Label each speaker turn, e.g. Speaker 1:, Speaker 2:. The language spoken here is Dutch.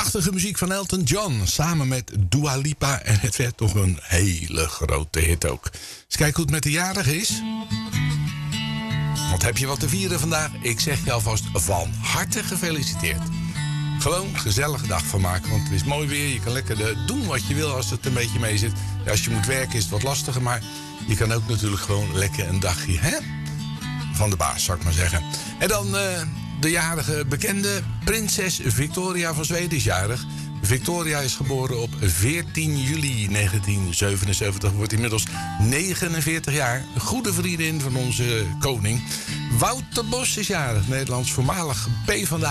Speaker 1: Prachtige muziek van Elton John samen met Dua Lipa. En het werd toch een hele grote hit ook. Eens kijken hoe het met de jarige is. Wat heb je wat te vieren vandaag? Ik zeg je alvast van harte gefeliciteerd. Gewoon een gezellige dag van maken, want het is mooi weer. Je kan lekker doen wat je wil als het een beetje mee zit. Ja, als je moet werken is het wat lastiger, maar je kan ook natuurlijk gewoon lekker een dagje van de baas, zou ik maar zeggen. En dan de jarige bekende prinses Victoria van Zweden is jarig. Victoria is geboren op 14 juli 1977, wordt inmiddels 49 jaar. Een goede vriendin van onze koning. Wouter Bos is jarig, Nederlands voormalig PvdA